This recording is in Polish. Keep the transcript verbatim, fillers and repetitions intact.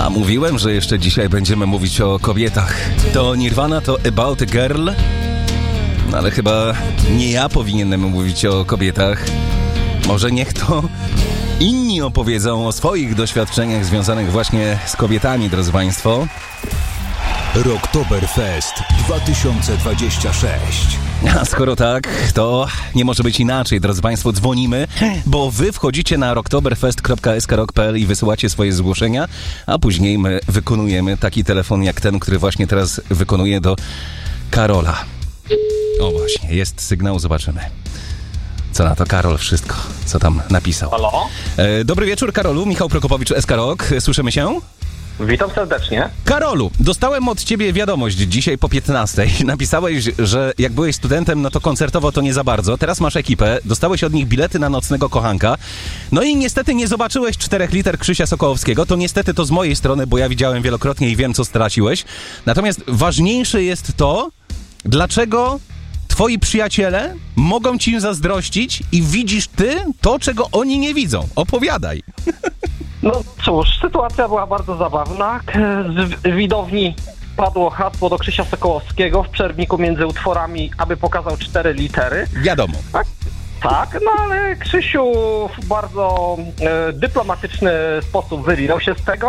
A mówiłem, że jeszcze dzisiaj będziemy mówić o kobietach. To Nirvana, to About a Girl. No ale chyba nie ja powinienem mówić o kobietach. Może niech to inni opowiedzą o swoich doświadczeniach związanych właśnie z kobietami, drodzy Państwo. Rocktoberfest dwa tysiące dwudziesty szósty. A skoro tak, to nie może być inaczej, drodzy Państwo, dzwonimy, bo wy wchodzicie na rocktoberfest kropka s k rock kropka p l i wysyłacie swoje zgłoszenia, a później my wykonujemy taki telefon jak ten, który właśnie teraz wykonuje do Karola. O właśnie, jest sygnał, zobaczymy. Co na to Karol wszystko, co tam napisał. Halo? E, dobry wieczór, Karolu, Michał Prokopowicz, S K Rock, słyszymy się? Witam serdecznie. Karolu, dostałem od ciebie wiadomość dzisiaj po piętnastej. Napisałeś, że jak byłeś studentem, no to koncertowo to nie za bardzo. Teraz masz ekipę, dostałeś od nich bilety na nocnego kochanka. No i niestety nie zobaczyłeś czterech liter Krzysia Sokołowskiego. To niestety to z mojej strony, bo ja widziałem wielokrotnie i wiem, co straciłeś. Natomiast ważniejsze jest to, dlaczego twoi przyjaciele mogą ci zazdrościć i widzisz ty to, czego oni nie widzą. Opowiadaj. No cóż, sytuacja była bardzo zabawna. Z widowni padło hasło do Krzysia Sokołowskiego w przerwniku między utworami, aby pokazał cztery litery. Wiadomo. Tak, tak, no ale Krzysiu w bardzo e, dyplomatyczny sposób wywinął się z tego.